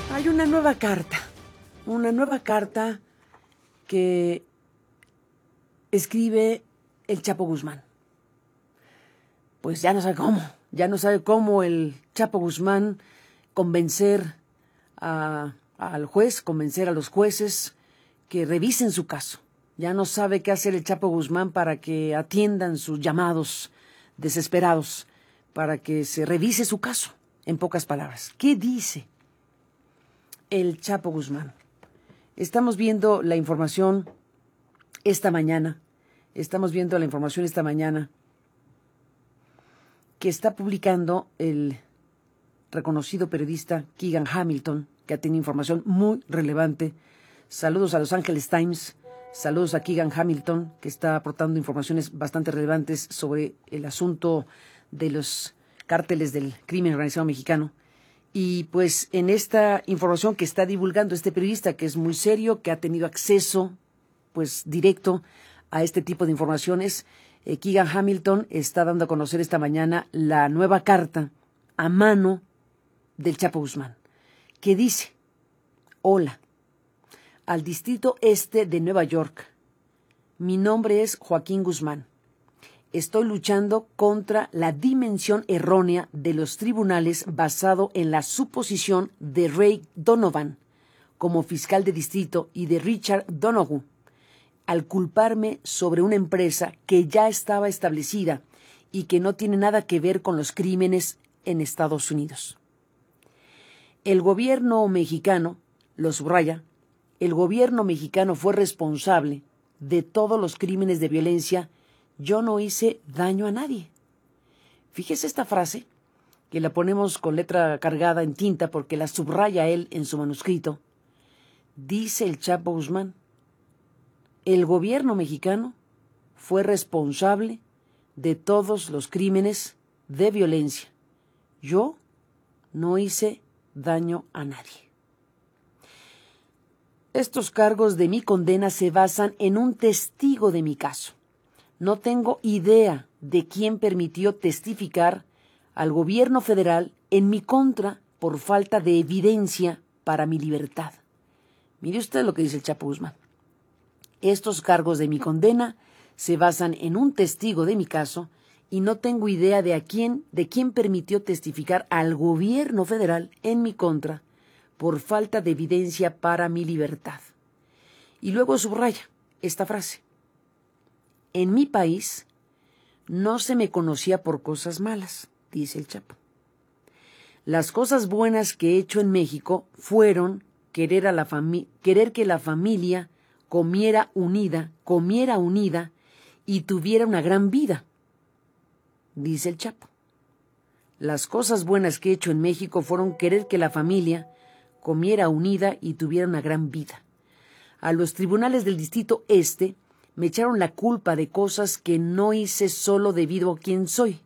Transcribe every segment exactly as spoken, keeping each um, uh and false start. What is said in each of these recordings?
Hay una nueva carta, una nueva carta que escribe el Chapo Guzmán. Pues ya no sabe cómo, ya no sabe cómo el Chapo Guzmán convencer a, al juez, convencer a los jueces que revisen su caso. Ya no sabe qué hacer el Chapo Guzmán para que atiendan sus llamados desesperados, para que se revise su caso, en pocas palabras. ¿Qué dice el Chapo Guzmán? Estamos viendo la información esta mañana, estamos viendo la información esta mañana que está publicando el reconocido periodista Keegan Hamilton, que ha tenido información muy relevante. Saludos a Los Angeles Times, saludos a Keegan Hamilton, que está aportando informaciones bastante relevantes sobre el asunto de los cárteles del crimen organizado mexicano. Y pues en esta información que está divulgando este periodista, que es muy serio, que ha tenido acceso pues directo a este tipo de informaciones, eh, Keegan Hamilton está dando a conocer esta mañana la nueva carta a mano del Chapo Guzmán, que dice: hola, al Distrito Este de Nueva York, mi nombre es Joaquín Guzmán. Estoy luchando contra la dimensión errónea de los tribunales basado en la suposición de Ray Donovan como fiscal de distrito y de Richard Donoghue al culparme sobre una empresa que ya estaba establecida y que no tiene nada que ver con los crímenes en Estados Unidos. El gobierno mexicano, lo subraya, el gobierno mexicano fue responsable de todos los crímenes de violencia. Yo no hice daño a nadie. Fíjese esta frase, que la ponemos con letra cargada en tinta porque la subraya él en su manuscrito. Dice el Chapo Guzmán: el gobierno mexicano fue responsable de todos los crímenes de violencia. Yo no hice daño a nadie. Estos cargos de mi condena se basan en un testigo de mi caso. No tengo idea de quién permitió testificar al gobierno federal en mi contra por falta de evidencia para mi libertad. Mire usted lo que dice el Chapo Guzmán. Estos cargos de mi condena se basan en un testigo de mi caso y no tengo idea de a quién, de quién permitió testificar al gobierno federal en mi contra por falta de evidencia para mi libertad. Y luego subraya esta frase: en mi país no se me conocía por cosas malas, dice el Chapo. Las cosas buenas que he hecho en México fueron querer, a la fami- querer que la familia comiera unida, comiera unida y tuviera una gran vida, dice el Chapo. Las cosas buenas que he hecho en México fueron querer que la familia comiera unida y tuviera una gran vida. A los tribunales del Distrito Este me echaron la culpa de cosas que no hice solo debido a quién soy.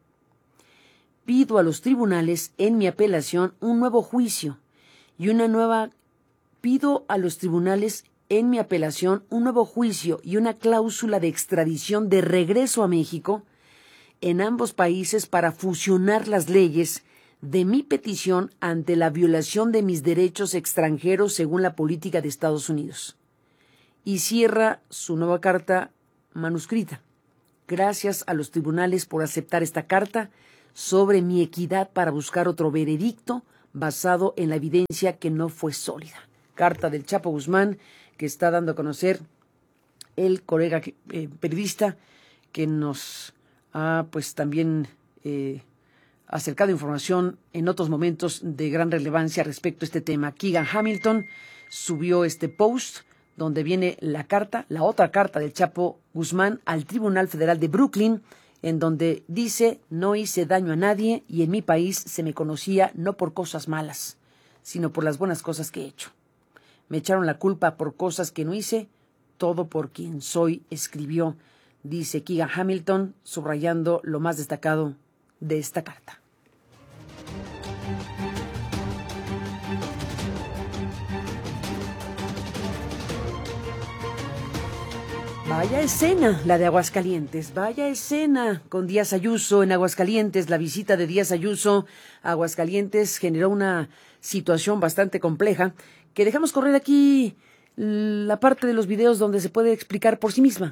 Pido a los tribunales en mi apelación un nuevo juicio y una nueva pido a los tribunales en mi apelación un nuevo juicio y una cláusula de extradición de regreso a México en ambos países para fusionar las leyes de mi petición ante la violación de mis derechos extranjeros según la política de Estados Unidos. Y cierra su nueva carta manuscrita. Gracias a los tribunales por aceptar esta carta sobre mi equidad para buscar otro veredicto basado en la evidencia que no fue sólida. Carta del Chapo Guzmán que está dando a conocer el colega eh, periodista que nos ha pues también eh, acercado información en otros momentos de gran relevancia respecto a este tema. Keegan Hamilton subió este post donde viene la carta, la otra carta del Chapo Guzmán al Tribunal Federal de Brooklyn, en donde dice: no hice daño a nadie y en mi país se me conocía no por cosas malas, sino por las buenas cosas que he hecho. Me echaron la culpa por cosas que no hice, todo por quien soy, escribió, dice Keegan Hamilton, subrayando lo más destacado de esta carta. Vaya escena, la de Aguascalientes, vaya escena con Díaz Ayuso en Aguascalientes. La visita de Díaz Ayuso a Aguascalientes generó una situación bastante compleja que dejamos correr aquí la parte de los videos donde se puede explicar por sí misma.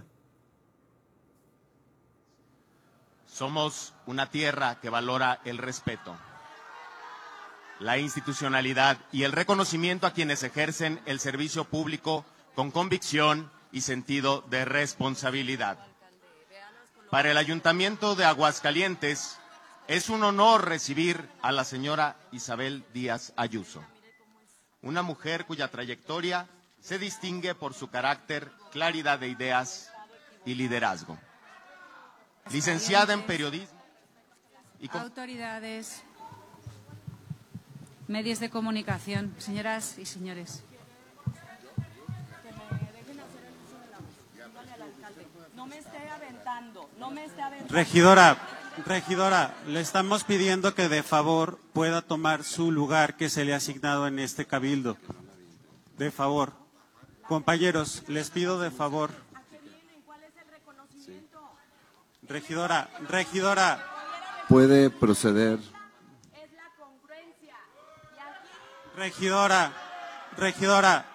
Somos una tierra que valora el respeto, la institucionalidad y el reconocimiento a quienes ejercen el servicio público con convicción y sentido de responsabilidad. Para el Ayuntamiento de Aguascalientes es un honor recibir a la señora Isabel Díaz Ayuso, una mujer cuya trayectoria se distingue por su carácter, claridad de ideas y liderazgo. Licenciada en periodismo y con... autoridades, medios de comunicación, señoras y señores. No me esté aventando, no me esté aventando. Regidora, regidora, le estamos pidiendo que de favor pueda tomar su lugar que se le ha asignado en este cabildo. De favor. Compañeros, les pido de favor. ¿A qué vienen? ¿Cuál es el reconocimiento? Regidora, regidora. Puede proceder. Es la congruencia. Y aquí... Regidora, regidora.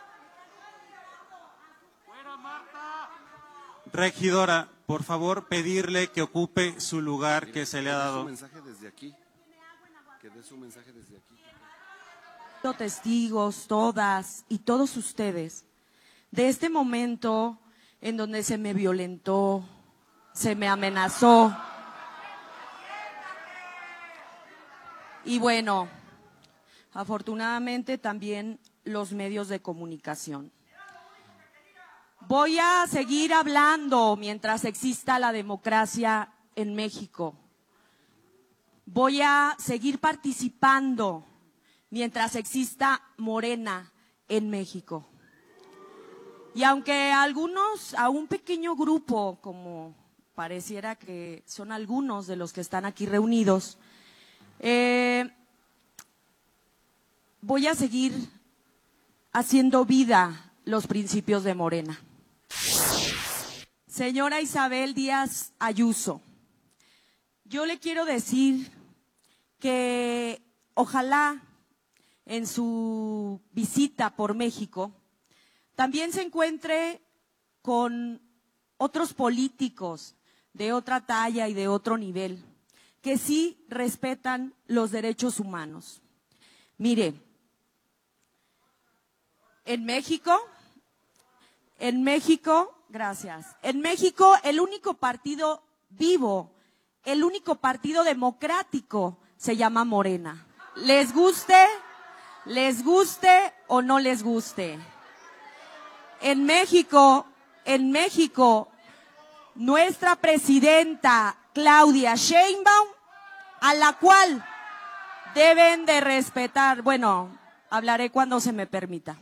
Regidora, por favor, pedirle que ocupe su lugar que se le ha dado. Que dé su mensaje desde aquí. Que dé su mensaje desde aquí. Testigos, todas y todos ustedes, de este momento en donde se me violentó, se me amenazó. Y bueno, afortunadamente también los medios de comunicación. Voy a seguir hablando mientras exista la democracia en México. Voy a seguir participando mientras exista Morena en México. Y aunque algunos, a un pequeño grupo, como pareciera que son algunos de los que están aquí reunidos, eh, voy a seguir haciendo vida los principios de Morena. Señora Isabel Díaz Ayuso, yo le quiero decir que ojalá en su visita por México también se encuentre con otros políticos de otra talla y de otro nivel, que sí respetan los derechos humanos. Mire, en México, en México, gracias, en México el único partido vivo, el único partido democrático se llama Morena. Les guste, les guste o no les guste. En México, en México, nuestra presidenta Claudia Sheinbaum, a la cual deben de respetar, bueno, hablaré cuando se me permita.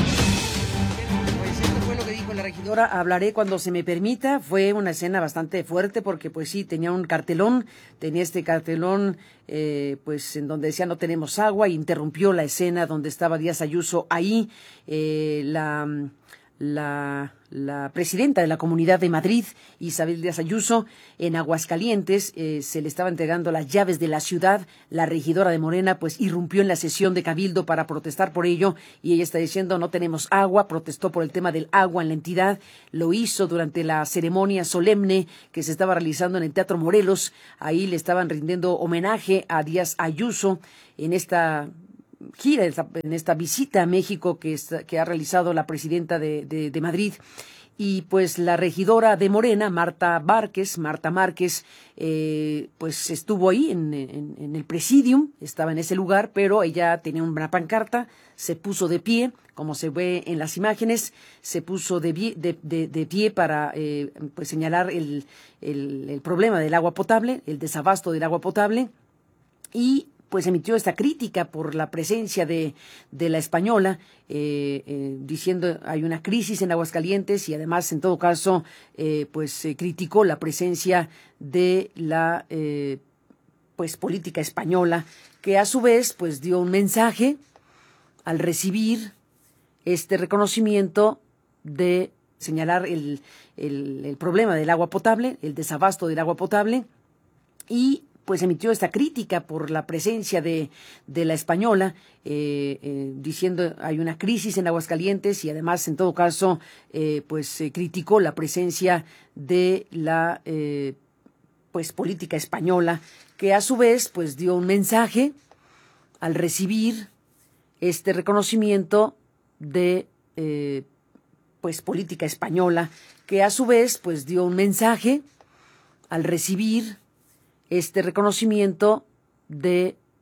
Pues esto fue lo que dijo la regidora, hablaré cuando se me permita. Fue una escena bastante fuerte porque pues sí, tenía un cartelón, tenía este cartelón eh, pues en donde decía no tenemos agua, e interrumpió la escena donde estaba Díaz Ayuso ahí, eh, la... La, la presidenta de la Comunidad de Madrid, Isabel Díaz Ayuso, en Aguascalientes, eh, se le estaba entregando las llaves de la ciudad. La regidora de Morena pues irrumpió en la sesión de Cabildo para protestar por ello y ella está diciendo no tenemos agua, protestó por el tema del agua en la entidad, lo hizo durante la ceremonia solemne que se estaba realizando en el Teatro Morelos. Ahí le estaban rindiendo homenaje a Díaz Ayuso en esta gira, en esta visita a México que, está, que ha realizado la presidenta de, de, de Madrid. Y pues la regidora de Morena, Marta Márquez, Marta Márquez, eh, pues estuvo ahí en, en, en el presidium, estaba en ese lugar, pero ella tenía una pancarta, se puso de pie, como se ve en las imágenes, se puso de, de, de, de pie para eh, pues señalar el, el, el problema del agua potable, el desabasto del agua potable, y pues emitió esta crítica por la presencia de, de la española, eh, eh, diciendo hay una crisis en Aguascalientes y además, en todo caso, eh, pues eh, criticó la presencia de la eh, pues política española, que a su vez pues dio un mensaje al recibir este reconocimiento de señalar el, el, el problema del agua potable, el desabasto del agua potable, y pues emitió esta crítica por la presencia de, de la española, eh, eh, diciendo hay una crisis en Aguascalientes, y además, en todo caso, eh, pues eh, criticó la presencia de la eh, pues política española, que a su vez pues dio un mensaje al recibir este reconocimiento de eh, pues política española, que a su vez pues dio un mensaje al recibir este reconocimiento de